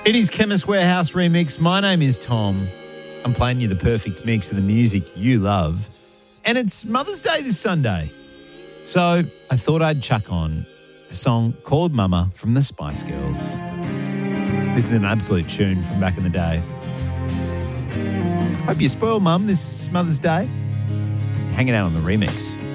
It is Chemist Warehouse Remix. My name is Tom. I'm playing you the perfect mix of the music you love. And it's Mother's Day this Sunday. So I thought I'd chuck on a song called Mama from the Spice Girls. This is an absolute tune from back in the day. Hope you spoil Mum this Mother's Day. Hanging out on the remix.